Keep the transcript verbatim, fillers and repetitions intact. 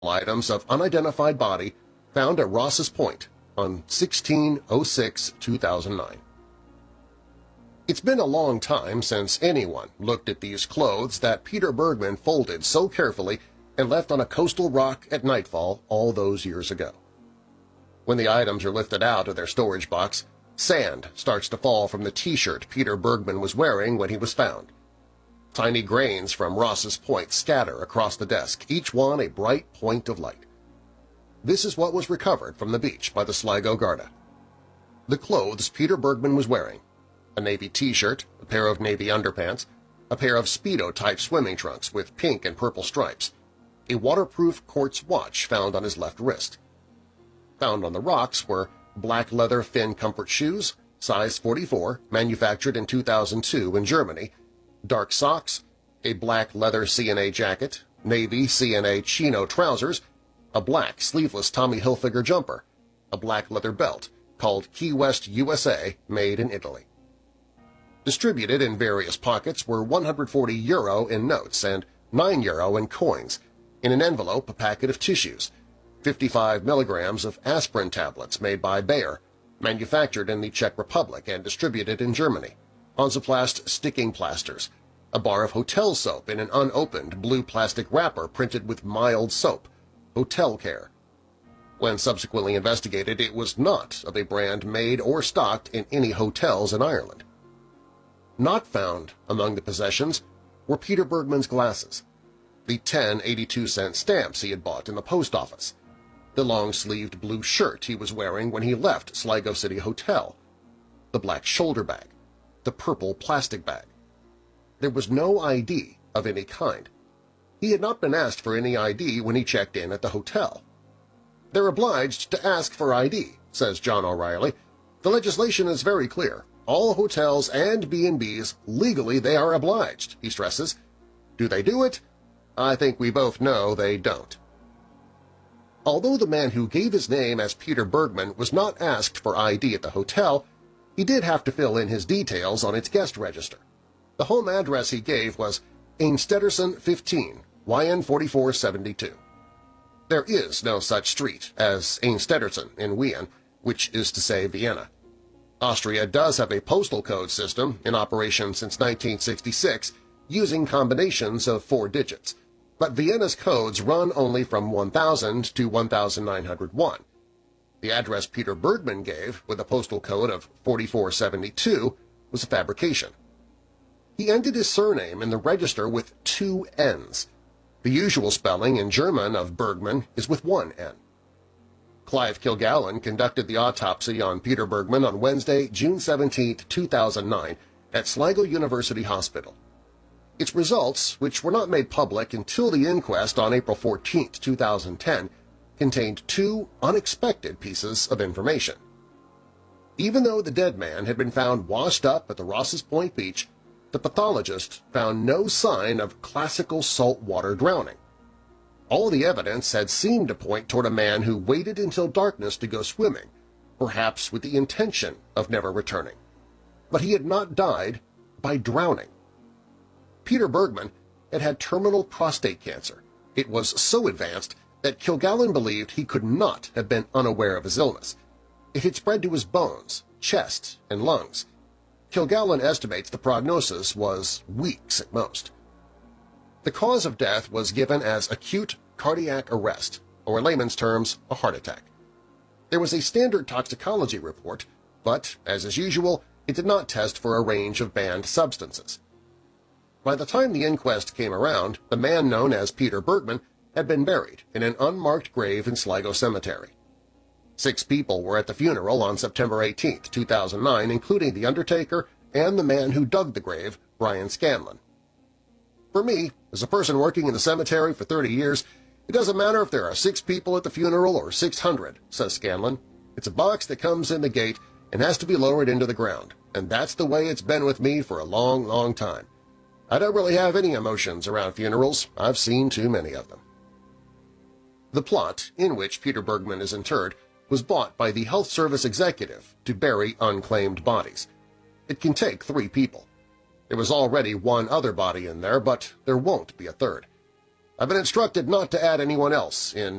items of unidentified body found at Ross's Point on sixteen oh six two thousand nine. It's been a long time since anyone looked at these clothes that Peter Bergman folded so carefully and left on a coastal rock at nightfall all those years ago. When the items are lifted out of their storage box, sand starts to fall from the T-shirt Peter Bergman was wearing when he was found. Tiny grains from Ross's Point scatter across the desk, each one a bright point of light. This is what was recovered from the beach by the Sligo Garda. The clothes Peter Bergman was wearing: a navy T-shirt, a pair of navy underpants, a pair of Speedo-type swimming trunks with pink and purple stripes, a waterproof quartz watch found on his left wrist. Found on the rocks were black leather Finn Comfort shoes, size forty-four, manufactured in two thousand two in Germany, dark socks, a black leather C N A jacket, navy C N A chino trousers, a black sleeveless Tommy Hilfiger jumper, a black leather belt called Key West U S A made in Italy. Distributed in various pockets were one hundred forty euro in notes and nine euro in coins, in an envelope a packet of tissues, fifty-five milligrams of aspirin tablets made by Bayer, manufactured in the Czech Republic and distributed in Germany, Hansaplast sticking plasters, a bar of hotel soap in an unopened blue plastic wrapper printed with mild soap, Hotel Care. When subsequently investigated, it was not of a brand made or stocked in any hotels in Ireland. Not found among the possessions were Peter Bergman's glasses, the ten eighty-two cent stamps he had bought in the post office, the long-sleeved blue shirt he was wearing when he left Sligo City Hotel, the black shoulder bag, the purple plastic bag. There was no I D of any kind. He had not been asked for any I D when he checked in at the hotel. "They're obliged to ask for I D," says John O'Reilly. "The legislation is very clear. All hotels and B and Bs, legally they are obliged," he stresses. Do they do it? I think we both know they don't. Although the man who gave his name as Peter Bergman was not asked for I D at the hotel, he did have to fill in his details on its guest register. The home address he gave was Einstedersen fifteen, Y N forty-four seventy-two. There is no such street as Einstedersen in Wien, which is to say Vienna. Austria does have a postal code system in operation since nineteen sixty-six using combinations of four digits, but Vienna's codes run only from one thousand to one thousand nine hundred one. The address Peter Bergman gave, with a postal code of forty-four seventy-two, was a fabrication. He ended his surname in the register with two N's. The usual spelling in German of Bergman is with one N. Clive Kilgallen conducted the autopsy on Peter Bergman on Wednesday, June seventeenth, two thousand nine, at Sligo University Hospital. Its results, which were not made public until the inquest on April fourteenth, two thousand ten, contained two unexpected pieces of information. Even though the dead man had been found washed up at the Ross's Point beach, the pathologist found no sign of classical saltwater drowning. All the evidence had seemed to point toward a man who waited until darkness to go swimming, perhaps with the intention of never returning. But he had not died by drowning. Peter Bergman had had terminal prostate cancer. It was so advanced that Kilgallen believed he could not have been unaware of his illness. It had spread to his bones, chest, and lungs. Kilgallen estimates the prognosis was weeks at most. The cause of death was given as acute cardiac arrest, or in layman's terms, a heart attack. There was a standard toxicology report, but, as is usual, it did not test for a range of banned substances. By the time the inquest came around, the man known as Peter Bergman had been buried in an unmarked grave in Sligo Cemetery. Six people were at the funeral on September eighteenth, two thousand nine, including the undertaker and the man who dug the grave, Brian Scanlon. For me, as a person working in the cemetery for thirty years, it doesn't matter if there are six people at the funeral or six hundred, says Scanlon. It's a box that comes in the gate and has to be lowered into the ground, and that's the way it's been with me for a long, long time. I don't really have any emotions around funerals. I've seen too many of them. The plot, in which Peter Bergman is interred, was bought by the Health Service executive to bury unclaimed bodies. It can take three people. There was already one other body in there, but there won't be a third. I've been instructed not to add anyone else in